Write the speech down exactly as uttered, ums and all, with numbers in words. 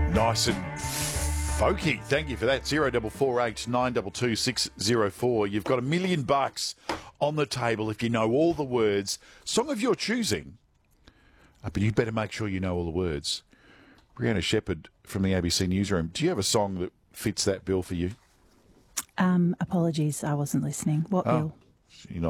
Nice and folky. Thank you for that. Zero double four eight nine double two six zero four. You've got a million bucks on the table if you know all the words. Song of your choosing. Uh, but you better make sure you know all the words. Brianna Shepherd from the A B C Newsroom. Do you have a song that fits that bill for you? Um, apologies, I wasn't listening. What Oh, bill? you're not